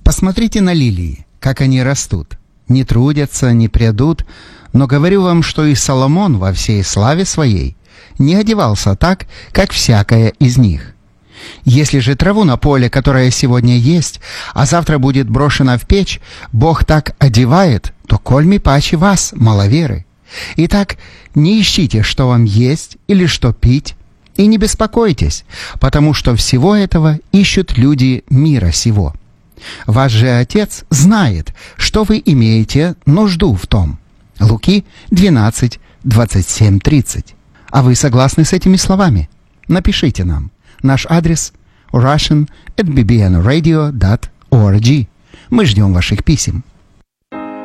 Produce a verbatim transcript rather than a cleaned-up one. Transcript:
Посмотрите на лилии, как они растут. Не трудятся, не прядут, но говорю вам, что и Соломон во всей славе своей не одевался так, как всякая из них. Если же траву на поле, которая сегодня есть, а завтра будет брошена в печь, Бог так одевает, то кольми паче вас, маловеры. Итак, не ищите, что вам есть или что пить, и не беспокойтесь, потому что всего этого ищут люди мира сего. Ваш же Отец знает, что вы имеете нужду в том. Луки двенадцать, двадцать семь, тридцать. А вы согласны с этими словами? Напишите нам. Наш адрес russian at b b n radio dot org. Мы ждем ваших писем.